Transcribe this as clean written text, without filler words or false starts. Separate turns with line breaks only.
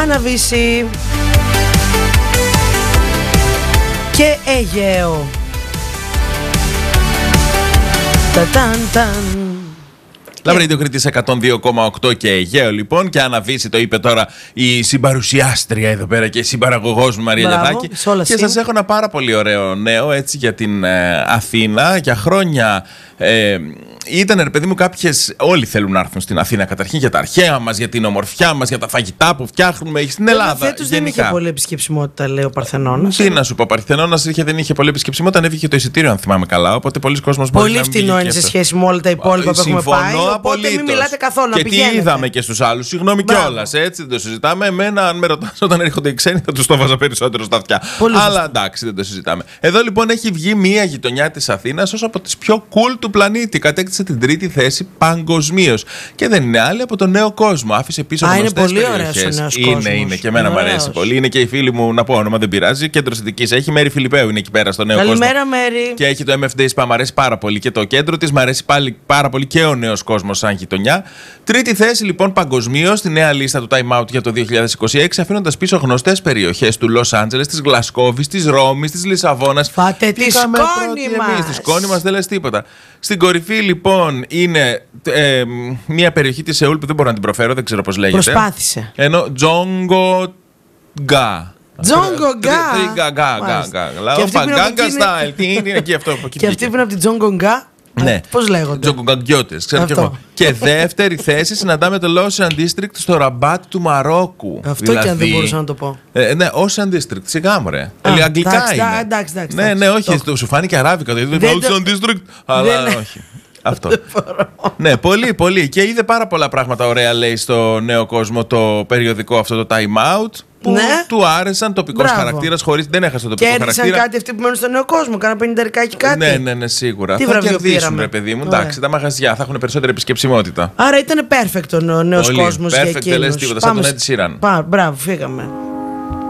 Αναβύση και Αιγαίο.
Λαμπρίδιο Κρήτης 102,8 και Αιγαίο λοιπόν. Και Αναβύση, το είπε τώρα η συμπαρουσιάστρια εδώ πέρα και η συμπαραγωγός μου Μαρία Λιαδάκη. Και σας έχω ένα πάρα πολύ ωραίο νέο έτσι για την Αθήνα. Για χρόνια ήταν, ρε παιδί μου, κάποιες. Όλοι θέλουν να έρθουν στην Αθήνα καταρχήν για τα αρχαία μας, για την ομορφιά μας, για τα φαγητά που φτιάχνουμε στην Ελλάδα.
Φέτος δεν είχε πολύ επισκεψιμότητα, λέει ο Παρθενώνας.
Τι να σου πω, ο Παρθενώνας δεν είχε πολύ επισκεψιμότητα, ανέβηκε το εισιτήριο, αν θυμάμαι καλά. Οπότε πολλοί κόσμος μπορεί να.
Πολύ φτηνό είναι σε σχέση με όλα τα υπόλοιπα που έχουμε πάει. Οπότε μην μιλάτε καθόλου.
Και τι είδαμε και στους άλλους. Συγγνώμη κιόλας, έτσι δεν το συζητάμε. Εμένα, αν με ρωτάς όταν έρχονται οι ξένοι, θα τους το βάζα περισσότερο στα αυτιά. Αλλά εντάξει, δεν το συζητάμε. Εδώ λοιπόν έχει βγει μία γειτονιά της Αθήνας ως από τις πιο cool του πλανήτη. Κατέκτησε την τρίτη θέση παγκοσμίως. Και δεν είναι άλλη από τον Νέο Κόσμο. Άφησε πίσω γνωστές περιοχές. Είναι και εμένα μου αρέσει πολύ. Είναι και οι φίλοι μου, να πω όνομα, δεν πειράζει. Κέντρο Εθνικής έχει. Μέρη Φιλιππέου είναι εκεί πέρα στο Νέο Κόσμο.
Καλημέρα, Μέρη.
Και έχει το MF Days που μου αρέσει πάρα πολύ. Και το κέντρο της μου αρέσει πάλι πάρα πολύ και ο Νέος Κόσμος σαν γειτονιά. Τρίτη θέση λοιπόν παγκοσμίως στη νέα λίστα του Time Out για το 2026, αφήνοντας πίσω γνωστές περιοχές του Λος Άντζελες, της Γλασκόβης, της Ρώμης, της Λισαβόνας.
Φάτε τη σκόνη μας.
Τη σκόνη μας δεν λες τίποτα. Στην κορυφή λοιπόν είναι μια περιοχή της Σεούλ που δεν μπορώ να την προφέρω, δεν ξέρω πώς λέγεται.
Προσπάθησε.
Ενώ Τζόγκο Γκά.
Τζόγκο
Γκά. Τι είναι εκεί αυτό.
Και αυτή που είναι από την Τζόγκο Γκά.
Ναι.
Πώς λέγονται.
Τζογκογκαγκιώτες, ξέρω κι εγώ. Και δεύτερη θέση συναντάμε το Ocean District στο Ραμπάτ του Μαρόκου.
Αυτό και αν δεν μπορούσα να το πω.
Ναι, Ocean District, σιγά μου ρε. Αγγλικά είναι. Ναι, όχι, σου φάνηκε αράβικα το Ocean District, αλλά όχι. Αυτό. Ναι, πολύ, πολύ. Και είδε πάρα πολλά πράγματα ωραία, λέει, στο Νέο Κόσμο το περιοδικό αυτό το Time Out. Που του άρεσαν, τοπικός χαρακτήρας, χωρίς δεν έχασε το τοπικό χαρακτήρα.
Κέρδισαν κάτι αυτοί που μένουν στο Νέο Κόσμο, κάνα 50 κάτι.
Ναι, σίγουρα.
Τι
θα κερδίσουν, ρε παιδί μου. Εντάξει, τα μαγαζιά θα έχουν περισσότερη επισκεψιμότητα.
Άρα ήταν perfect ο Νέος Κόσμος για εκείνους.
Δεν λες τίποτα, σαν τον Ed Sheeran.
Μπράβο, φύγαμε.